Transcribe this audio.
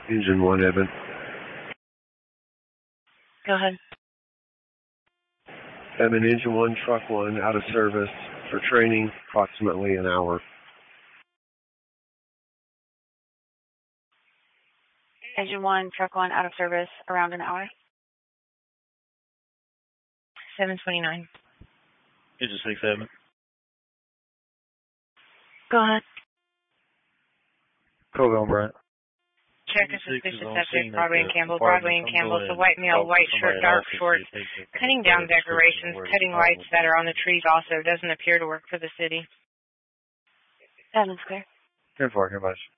Engine 1, Evan. Go ahead. Evan, Engine 1, Truck 1, out of service for training, approximately an hour. Engine 1, Truck 1, out of service, around an hour. 7:29. Engine 6, Evan. Go ahead. Cove on Brent. Check a suspicious subject, Broadway and Campbell. It's a white male, white shirt, dark shorts, cutting down decorations, cutting lights that are on the trees also. Doesn't appear to work for the city. Evan's clear. 10-4, much.